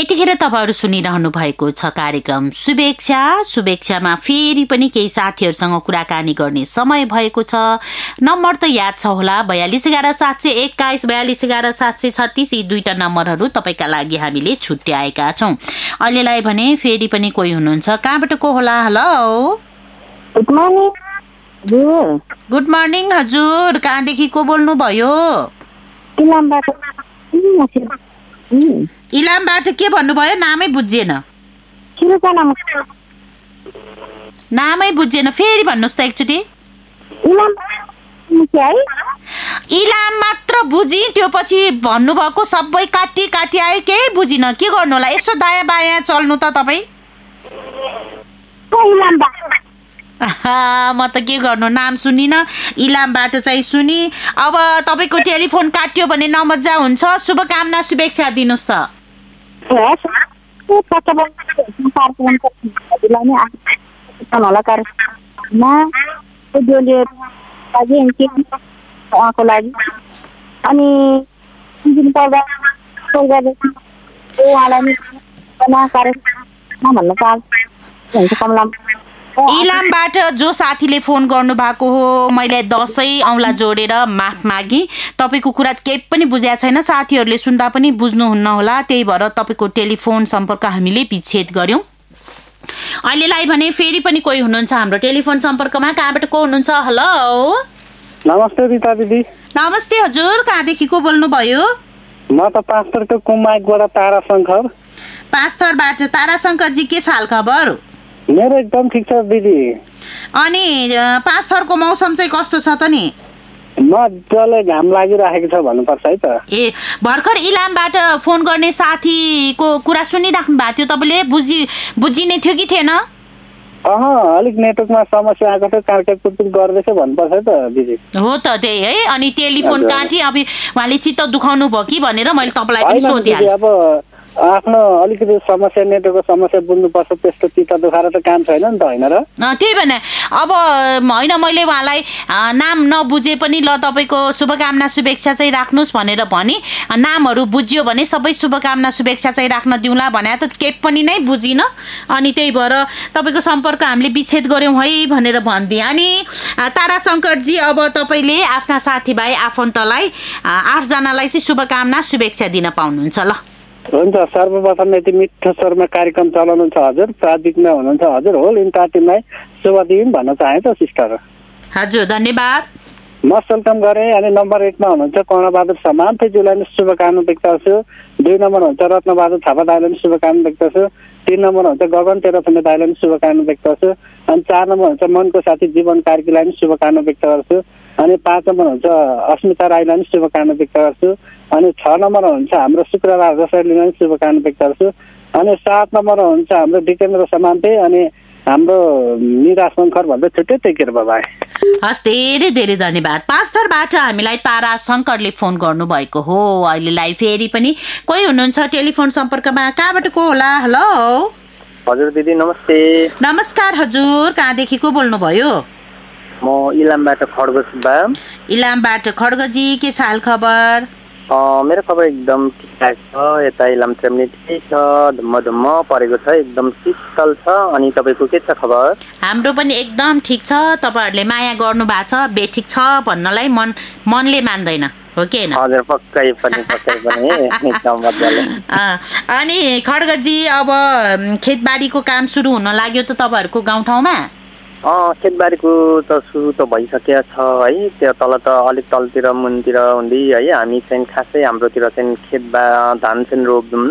यतिखेर तपाईहरु सुनिरहनु भएको छ कार्यक्रम शुभेच्छामा फेरि पनि केही साथीहरुसँग कुराकानी गर्ने समय भएको छ। नम्बर त याद छ होला 4211 721 4211 736 यी दुईटा नम्बरहरु तपाईका लागि हामीले छुट्याएका छौं। अहिलेलाई भने फेरि पनि कोही हुनुहुन्छ, कहाँबाट को होला? Hello, good morning. Good morning हजुर, कहाँदेखि को बोल्नु भयो? इलामबाट। के भन्नुभयो? नामै बुझिएन। नामै बुझिएन, फेरि भन्नुहोस् त एकचोटि। इलाम मात्र बुझी, त्यो पछि भन्नुभएको सबै काटी काटी आयो, केही बुझिन। के गर्नु होला? यसो दायाँ बायाँ चल्नु त तपाईँ। म त के गर्नु, नाम सुनिन, इलामबाट चाहिँ सुनि। अब तपाईको टेलिफोन काट्यो भने नमजा हुन्छ। शुभकामना शुभेच्छा दिनुस् त। इलामबाट जो साथीले फोन गर्नु भएको हो, मैले दशैं औंला जोडेर माफ मागी। तपाईको कुरा केही पनि बुझ्या छैन, साथीहरुले सुन्दा पनि बुझ्नुहुन्न होला, त्यही भएर तपाईको टेलिफोन सम्पर्क हामीले विच्छेद गर्यौं। अहिलेलाई भने फेरि पनि कोही हुनुहुन्छ हाम्रो टेलिफोन सम्पर्कमा, कहाँबाट को हुनुहुन्छ? हेलो, नमस्ते रिता दिदी। नमस्ते हजुर, कहाँदेखि को बोल्नु भयो? म त पाँचथरको कुमाईबाट ताराशंकर। पाँचथरबाट ताराशंकर जी, के छ हाल खबर? मेरो एकदम ठिक छ दिदी। अनि पाँचथरको मौसम चाहिँ कस्तो छ त नि? मजाले घाम लागिराखेको छ भन्नुपर्छ है त। ए, भर्खर इलामबाट फोन गर्ने साथीको कुरा सुनिराख्नु भएको थियो तपाईले, बुझिने थियो कि थिएन? अलिक नेटवर्कमा समस्या आएको थियो, काटकुट गर्दैछ भन्नुपर्छ है त दिदी। हो त, त्यही है। अनि टेलिफोन काटी अब उहाँले चित्त दुखाउनु भयो कि भनेर मैले तपाईलाई पनि सोधिहालेँ। अब आफ्नो अलिकति समस्या, नेटवर्कको समस्या बुझ्नुपर्छ, त्यस्तो चित्त दुखाएर त काम छैन नि त, होइन र? त्यही भने अब होइन, मैले उहाँलाई नाम नबुझे पनि ल तपाईँको शुभकामना शुभेच्छा चाहिँ राख्नुहोस् भनेर भने, नामहरू बुझ्यो भने सबै शुभकामना शुभेच्छा चाहिँ राख्न दिउँला भने त केही पनि नै बुझिन। अनि त्यही भएर तपाईँको सम्पर्क हामीले विच्छेद गऱ्यौँ है भनेर भनिदिएँ। अनि ताराशंकरजी, अब तपाईँले आफ्ना साथीभाइ आफन्तलाई 8 जनालाई चाहिँ शुभकामना शुभेच्छा दिन पाउनुहुन्छ। ल हुन्छ, सर्वप्रथम यति मिठो स्वरमा कार्यक्रम चलाउनुहुन्छ हजुर, प्राविधिकमा हुनुहुन्छ हजुर, होल इन्टायर टिमलाई शुभ दिन भन्न चाहे त सिस्टर। हजुर, धन्यवाद। म वेलकम गरेँ। अनि नम्बर 1 मा हुनुहुन्छ कर्णबहादुर समान्थेज्यूलाई पनि शुभकामना व्यक्त गर्छु। 2 नम्बर हुन्छ रत्नबहादुर थापा दाइलाई पनि शुभकामना व्यक्त गर्छु। 3 नम्बर हुन्छ गगन तेह्रथुमे दाइलाई पनि शुभकामना व्यक्त गर्छु। अनि 4 नम्बर हुन्छ मनको साथी जीवन कार्कीलाई पनि शुभकामना व्यक्त गर्छु। अनि 5 नम्बर हुन्छ अस्मिता राईलाई पनि शुभकामना व्यक्त गर्छु। अनि 6 नम्बर हुन्छ हाम्रो शुक्रबार जसरीलाई पनि शुभकामना व्यक्त गर्छु। अनि 7 नम्बर हुन्छ हाम्रो डिकेन्द्र समान्ते अनि हाम्रो निरा शङ्कर भन्दै छुट्टै टेकेर बाबा। हस्, धेरै धेरै धन्यवाद। पाँचथरबाट हामीलाई तारा शङ्करले फोन गर्नुभएको हो। अहिलेलाई फेरि पनि कोही हुनुहुन्छ टेलिफोन सम्पर्कमा, कहाँबाट को होला? हेलो हजुर दिदी, नमस्ते। नमस्कार हजुर, कहाँदेखि को बोल्नुभयो? म इलामबाट खड्ग सुब्बा। इलामबाट खड्गजी, के छ हाल खबर? मेरो खबर एकदम ठिकठाक छ। यता इलाम चाहिँ ठिक छ, धुम्म परेको छ, एकदम शीतल छ। अनि तपाईँको के छ खबर? हाम्रो पनि एकदम ठिक छ। तपाईँहरूले माया गर्नु भएको छ, बेठिक छ भन्नलाई मनले मान्दैन, हो कि होइन? हजुर, पक्कै पनि एकदम मजाले। अनि खड्गजी, अब खेतबारीको काम सुरु हुन लाग्यो त तपाईँहरूको गाउँठाउँमा? खेतबारीको त सुरु त भइसकेको छ है। त्यो तल त अलिक तलतिर मुनतिर हुँदै है, हामी चाहिँ खासै हाम्रोतिर चाहिँ धान चाहिँ रोप्दैनौँ।